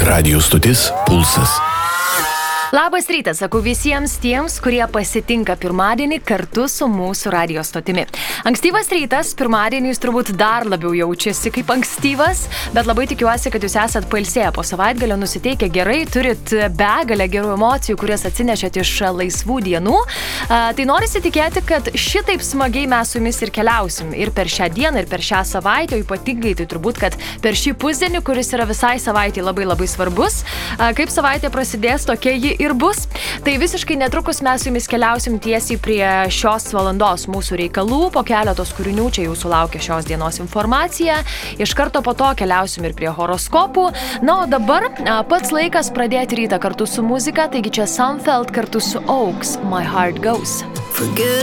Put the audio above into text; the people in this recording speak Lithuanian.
Radio stotis Pulsas. Labas rytas, sakau visiems tiems, kurie pasitinka pirmadienį kartu su mūsų radio stotimi. Ankstyvas rytas, pirmadienys turbūt dar labiau jaučiasi kaip ankstyvas, bet labai tikiuosi, kad jūs esat pailsėję po savaitgalio, nusiteikę gerai, turit begalę gerų emocijų, kurias atsinešėt iš laisvų dienų. Tai norisi tikėti, kad šitaip smagiai mes su jumis ir keliausim ir per šią dieną, ir per šią savaitę, o ypatingai tai turbūt, kad per šį pusdienį, kuris yra visai savaitė labai svarbus. Kaip savaitė prasidės, tokia ji ir bus. Tai visiškai netrukus mes su jumis keliausim tiesiai prie šios valandos mūsų reikalų. Po keletos kūrinių čia jūsų laukia šios dienos informacija. Iš karto po to keliausim ir prie horoskopų. Na, o dabar pats laikas pradėti rytą kartu su muzika. Taigi čia Sunfeld kartu su Oaks, My Heart Goes.